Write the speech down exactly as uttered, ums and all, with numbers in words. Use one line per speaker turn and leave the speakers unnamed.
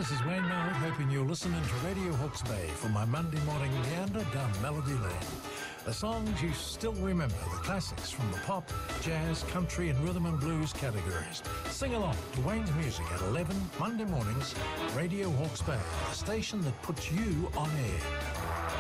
this is Wayne Mallett, hoping you're listening to Radio Hawke's Bay for my Monday morning meander down Melody Lane. The songs you still remember, the classics from the pop, jazz, country and rhythm and blues categories. Sing along to Wayne's Music at eleven Monday mornings, Radio Hawke's Bay, the station that puts you on air.